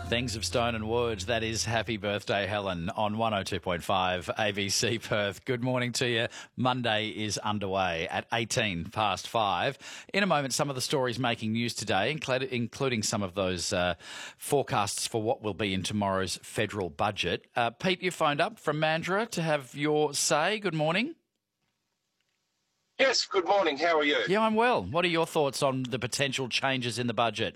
Things of Stone and Wood. That is Happy Birthday, Helen, on 102.5 ABC Perth. Good morning to you. Monday is underway at 18 past 5. In a moment, some of the stories making news today, including some of those forecasts for what will be in tomorrow's federal budget. Pete, you phoned up from Mandurah to have your say. Good morning. Yes, good morning. How are you? Yeah, I'm well. What are your thoughts on the potential changes in the budget?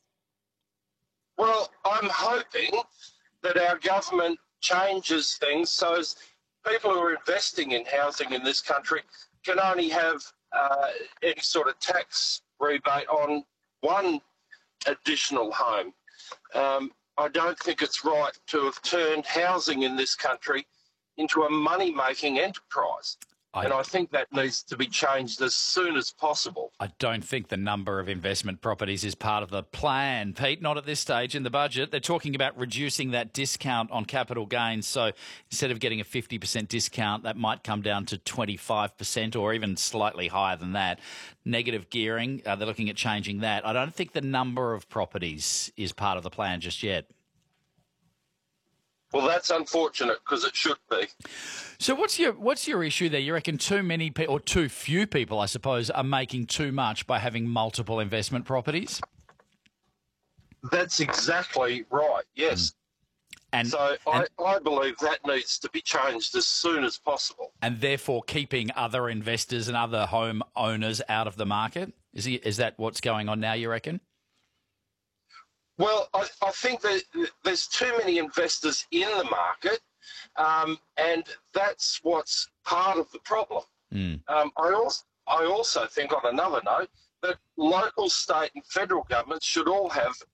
Well, I'm hoping that our government changes things so as people who are investing in housing in this country can only have any sort of tax rebate on one additional home. I don't think it's right to have turned housing in this country into a money-making enterprise. And I think that needs to be changed as soon as possible. I don't think the number of investment properties is part of the plan, Pete, not at this stage in the budget. They're talking about reducing that discount on capital gains. So instead of getting a 50% discount, that might come down to 25% or even slightly higher than that. Negative gearing, they're looking at changing that. I don't think the number of properties is part of the plan just yet. Well, that's unfortunate because it should be. So what's your issue there? You reckon too many people, or too few people, I suppose, are making too much by having multiple investment properties? That's exactly right, yes. I believe that needs to be changed as soon as possible. And therefore keeping other investors and other home owners out of the market? Is that what's going on now, you reckon? Well, I think that there's too many investors in the market, and that's what's part of the problem. I also think, on another note, that local, state and federal governments should all have